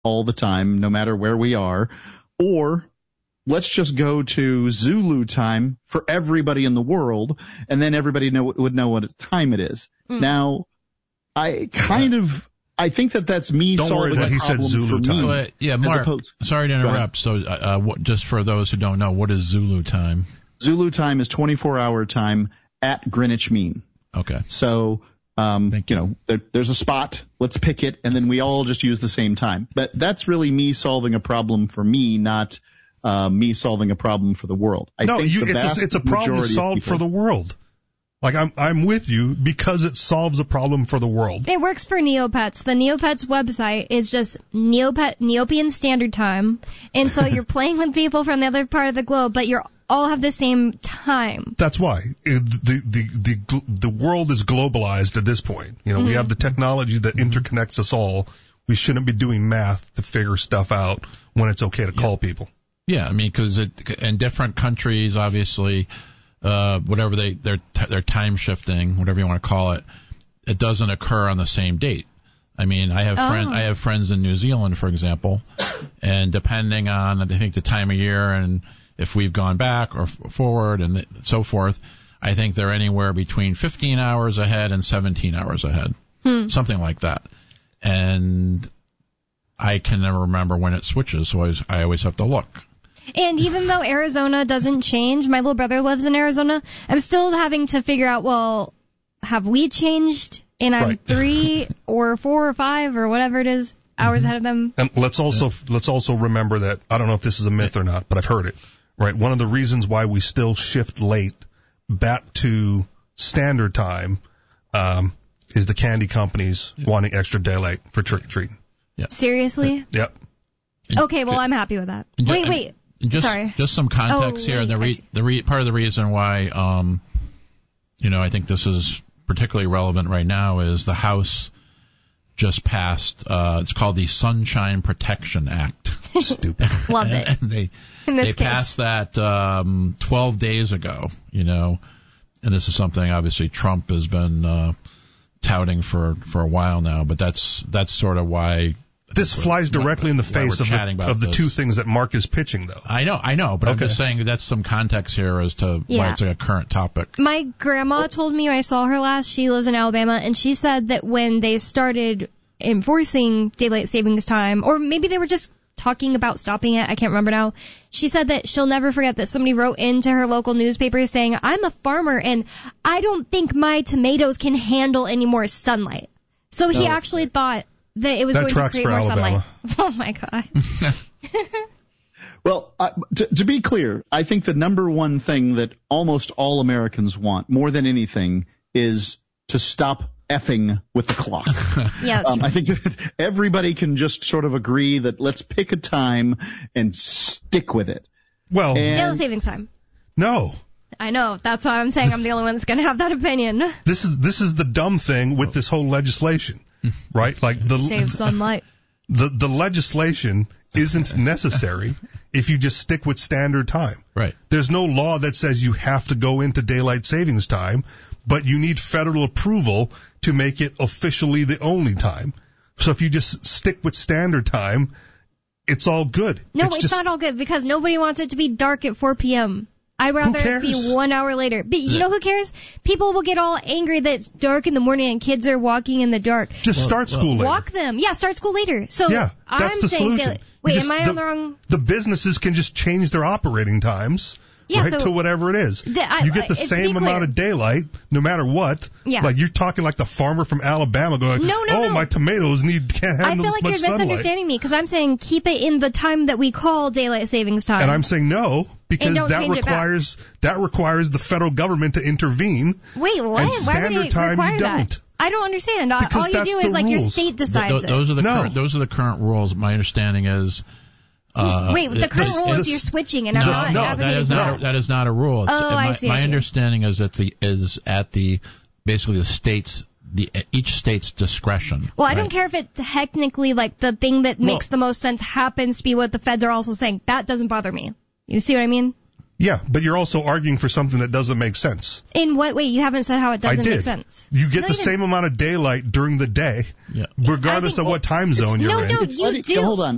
all the time, no matter where we are, or let's just go to Zulu time for everybody in the world, and then everybody would know what time it is. Now, I think that's me solving a problem. He said Zulu time. But, yeah, Mark, sorry to interrupt. So just for those who don't know, what is Zulu time? Zulu time is 24-hour time at Greenwich Mean. Okay. So, there's a spot, let's pick it, and then we all just use the same time. But that's really me solving a problem for me, not me solving a problem for the world. It's a problem solved for the world. Like, I'm with you because it solves a problem for the world. It works for Neopets. The Neopets website is just Neopian Standard Time. And so you're playing with people from the other part of the globe, but you're all have the same time. That's why. The world is globalized at this point. We have the technology that interconnects us all. We shouldn't be doing math to figure stuff out when it's okay to call people. Yeah, I mean, because in different countries, obviously, whatever they're time shifting, whatever you want to call it, it doesn't occur on the same date. I mean, I have friends in New Zealand, for example, and depending on, I think, the time of year and if we've gone back or forward and so forth, I think they're anywhere between 15 hours ahead and 17 hours ahead, something like that. And I can never remember when it switches, so I always have to look. And even though Arizona doesn't change, my little brother lives in Arizona, I'm still having to figure out, well, have we changed? And I'm 3 or 4 or 5 or whatever it is hours ahead of them. And let's also remember that, I don't know if this is a myth or not, but I've heard it, right? One of the reasons why we still shift late back to standard time is the candy companies wanting extra daylight for trick-or-treating. Yeah. Seriously? Yep. Okay, well, I'm happy with that. Wait. Sorry. Just some context here. Part of the reason why, I think this is particularly relevant right now is the House just passed. It's called the Sunshine Protection Act. Stupid. Love it. And they passed that 12 days ago. And this is something obviously Trump has been touting for a while now. But that's sort of why. This flies directly in the face of the two things that Mark is pitching, though. I know, but I'm just saying that's some context here as to why it's like a current topic. My grandma told me when I saw her last, she lives in Alabama, and she said that when they started enforcing daylight savings time, or maybe they were just talking about stopping it, I can't remember now, she said that she'll never forget that somebody wrote into her local newspaper saying, I'm a farmer, and I don't think my tomatoes can handle any more sunlight. So he actually thought that it was going to create more sunlight. Oh, my God. Well, to be clear, I think the number one thing that almost all Americans want, more than anything, is to stop effing with the clock. Yeah, I think that everybody can just sort of agree that let's pick a time and stick with it. Well, daylight savings time. No. I know. That's why I'm saying I'm the only one that's going to have that opinion. This is the dumb thing with this whole legislation. Right? Like save sunlight. The legislation isn't necessary if you just stick with standard time. Right. There's no law that says you have to go into daylight savings time, but you need federal approval to make it officially the only time. So if you just stick with standard time, it's all good. No, it's not all good because nobody wants it to be dark at 4 p.m. I'd rather it be 1 hour later. But you know who cares? People will get all angry that it's dark in the morning and kids are walking in the dark. Just start school later. Walk them. Yeah, start school later. So that's I'm the saying solution. Am I on the wrong? The businesses can just change their operating times. Yeah, right, to whatever it is. You get the same amount of daylight no matter what. Yeah. Like you're talking like the farmer from Alabama going, no. My tomatoes can't handle this much sunlight. I feel like you're misunderstanding me because I'm saying keep it in the time that we call daylight savings time. And I'm saying no because that requires the federal government to intervene. Wait, what? And standard time you don't. I don't understand. Because all you do is like your state decides those are the current rules. My understanding is. The current rule is you're switching, and I'm not advocating that is not a rule. I see. My understanding is at basically the state's each state's discretion. Well, I don't care if it technically like the thing that makes the most sense happens to be what the feds are also saying. That doesn't bother me. You see what I mean? Yeah, but you're also arguing for something that doesn't make sense. In what way? You haven't said how it doesn't make sense. You get the same amount of daylight during the day, regardless of what time zone you're in. No, you do. Hold on.